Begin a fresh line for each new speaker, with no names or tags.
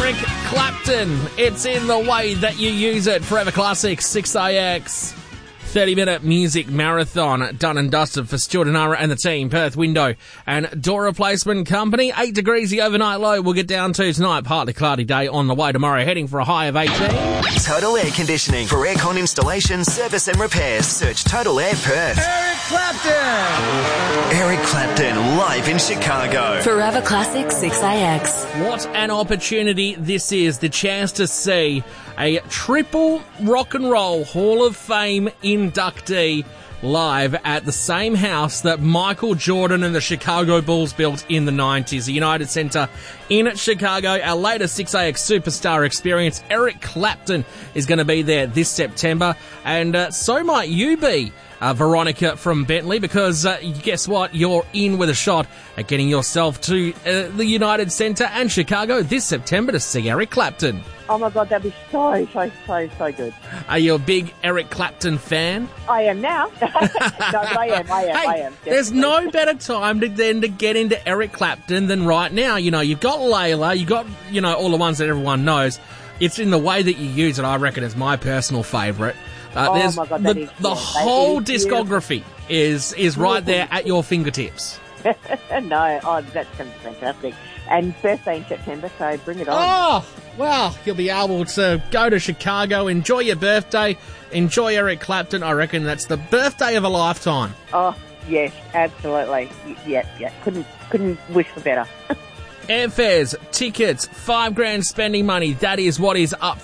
Eric Clapton. It's in the way that you use it. Forever Classic, 6AX. 30-minute music marathon done and dusted for Stuart Anara and the team. Perth Window and Door Replacement Company. 8 degrees the overnight low we'll get down to tonight. Partly cloudy day on the way tomorrow, heading for a high of 18.
Total Air Conditioning. For aircon installation, service and repairs, search Total Air Perth.
Eric Clapton!
Eric Clapton, live in Chicago.
Forever Classic 6AX.
What an opportunity this is. The chance to see a triple Rock and Roll Hall of Fame inductee live at the same house that Michael Jordan and the Chicago Bulls built in the 90s, the United Center in Chicago. Our latest 6AX superstar experience, Eric Clapton, is going to be there this September, and so might you be, Veronica from Bentley, because guess what? You're in with a shot at getting yourself to the United Center and Chicago this September to see Eric Clapton.
Oh my God, that'd be so good.
Are you a big Eric Clapton fan?
I am now. No, but I am. Definitely.
There's no better time than to get into Eric Clapton than right now. You know, you've got Layla, you've got, you know, all the ones that everyone knows. It's in the way that you use it, I reckon, is my personal favourite.
Oh my God,
the whole discography is right there at your fingertips.
No, that's going to be fantastic. And birthday in September, so bring it on.
Oh, well, you'll be able to go to Chicago, enjoy your birthday, enjoy Eric Clapton. I reckon that's the birthday of a lifetime.
Oh, yes, absolutely. Yeah. Couldn't wish for better.
Airfares, tickets, $5,000 spending money. That is what is up